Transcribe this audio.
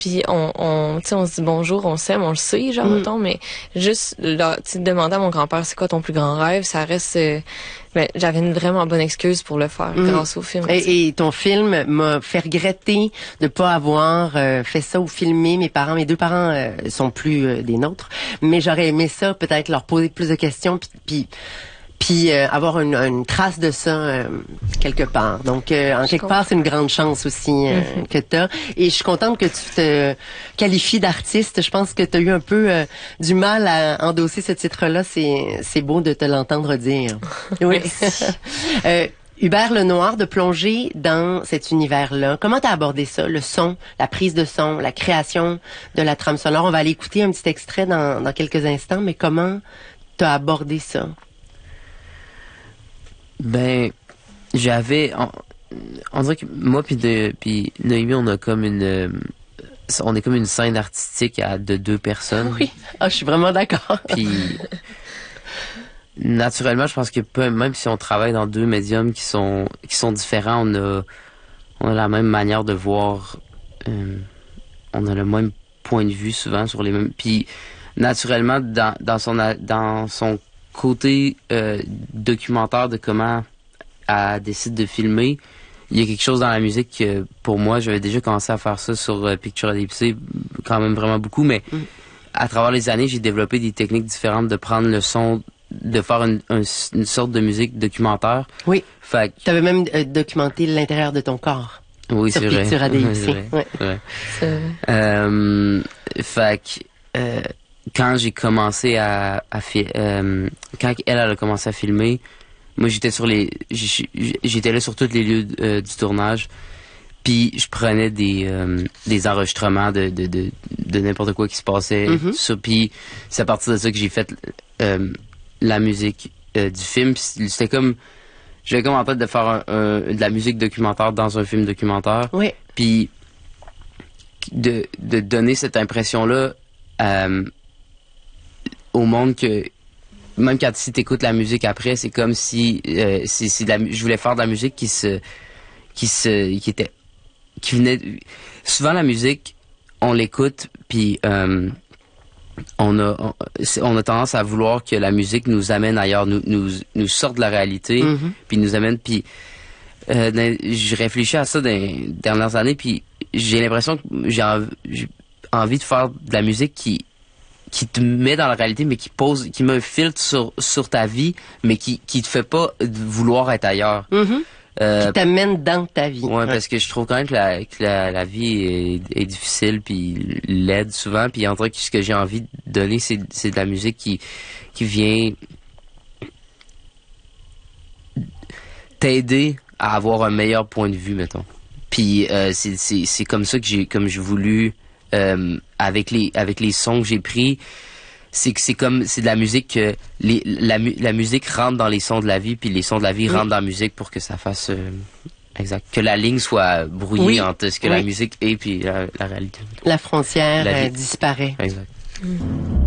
puis tu sais, on se dit bonjour, on s'aime, on le sait, genre, mettons, mais juste, là, tu sais, demander à mon grand-père c'est quoi ton plus grand rêve, ça reste, ben, j'avais une vraiment bonne excuse pour le faire grâce au film. Et ton film m'a fait regretter de pas avoir fait ça ou filmé mes deux parents sont plus des nôtres, mais j'aurais aimé ça, peut-être leur poser plus de questions, puis avoir une trace de ça quelque part. Donc, en quelque part, c'est une grande chance aussi que t'as. Et je suis contente que tu te qualifies d'artiste. Je pense que t'as eu un peu du mal à endosser ce titre-là. C'est beau de te l'entendre dire. Oui. Hubert Lenoir, de plonger dans cet univers-là. Comment t'as abordé ça? Le son, la prise de son, la création de la trame sonore. On va aller écouter un petit extrait dans quelques instants, mais comment t'as abordé ça? Ben, on dirait que moi puis Noémie, on est comme une scène artistique de deux personnes. Oui. Ah, je suis vraiment d'accord. Puis naturellement, je pense que même si on travaille dans deux médiums qui sont différents, on a la même manière de voir, on a le même point de vue souvent sur les mêmes. Puis naturellement, dans son côté documentaire de comment elle décide de filmer, il y a quelque chose dans la musique que, pour moi, j'avais déjà commencé à faire ça sur Picture Adépicée, quand même vraiment beaucoup, mais à travers les années, j'ai développé des techniques différentes de prendre le son, de faire une sorte de musique documentaire. Oui. Fait que t'avais même documenté l'intérieur de ton corps. Oui, c'est vrai. Picture Adépicée. Ouais. Fait que quand j'ai commencé quand elle a commencé à filmer, moi j'étais là sur tous les lieux du tournage, puis je prenais des enregistrements de n'importe quoi qui se passait, ça, puis c'est à partir de ça que j'ai fait la musique du film. C'était comme j'avais comme en tête de faire de la musique documentaire dans un film documentaire. Oui. Puis de donner cette impression-là au monde que même quand si t'écoutes la musique après, c'est comme si je voulais faire de la musique qui venait. Souvent la musique, on l'écoute puis on a tendance à vouloir que la musique nous amène ailleurs, nous sorte de la réalité, puis nous amène. Puis je réfléchis à ça dans les dernières années, puis j'ai l'impression que j'ai envie de faire de la musique qui te met dans la réalité, mais qui met un filtre sur ta vie, mais qui te fait pas vouloir être ailleurs. Qui t'amène dans ta vie. Ouais, parce que je trouve quand même que la vie est difficile, puis laide souvent, puis en tout cas, ce que j'ai envie de donner, c'est de la musique qui vient t'aider à avoir un meilleur point de vue, mettons. Puis c'est comme ça que j'ai voulu avec les sons que j'ai pris, c'est de la musique que la musique rentre dans les sons de la vie, puis les sons de la vie rentrent dans la musique pour que ça fasse exact, que la ligne soit brouillée entre ce que la musique est puis la réalité. La frontière disparaît. Exact.